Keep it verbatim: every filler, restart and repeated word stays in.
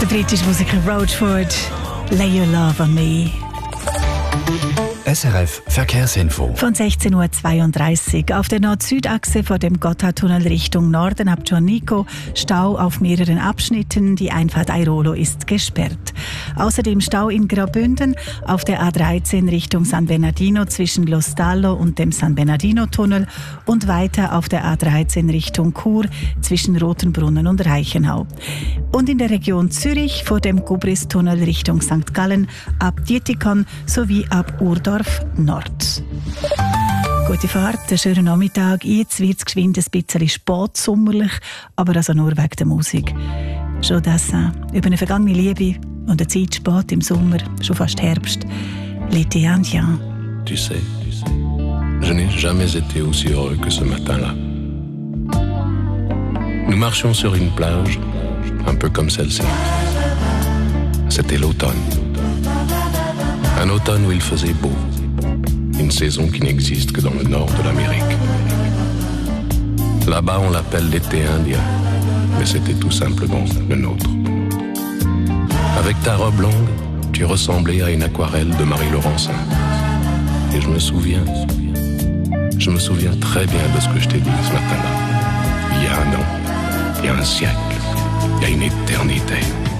Der britische Musiker Roachford, Lay Your Love on Me. S R F Verkehrsinfo. Von sechzehn Uhr zweiunddreißig auf der Nord-Süd-Achse vor dem Gotthardtunnel Richtung Norden ab Giornico Stau auf mehreren Abschnitten. Die Einfahrt Airolo ist gesperrt. Außerdem Stau in Graubünden auf der A dreizehn Richtung San Bernardino zwischen Lo Stallo und dem San Bernardino-Tunnel und weiter auf der A dreizehn Richtung Chur zwischen Rotenbrunnen und Reichenau. Und in der Region Zürich vor dem Gubris-Tunnel Richtung Sankt Gallen ab Dietikon sowie ab Urdorf Nord. Gute Fahrt, einen schönen Nachmittag. Jetzt wird es geschwind ein bisschen spätsommerlich, aber also nur wegen der Musik. Jodassin, über eine vergangene Liebe und eine Zeit spät im Sommer, schon fast Herbst. L'été indien. Tu sais, je n'ai jamais été aussi heureux que ce matin-là. Nous marchions sur une plage, un peu comme celle-ci. C'était l'automne. Un automne où il faisait beau. Une saison qui n'existe que dans le nord de l'Amérique. Là-bas, on l'appelle l'été indien, mais c'était tout simplement le nôtre. Avec ta robe longue, tu ressemblais à une aquarelle de Marie Laurencin. Et je me souviens, je me souviens très bien de ce que je t'ai dit ce matin-là. Il y a un an, il y a un siècle, il y a une éternité.